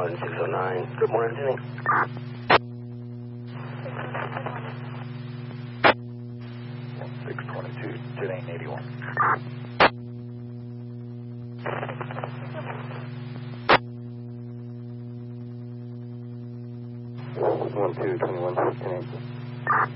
609. Good morning, Anthony. 622, 1081. 12, 21, 10.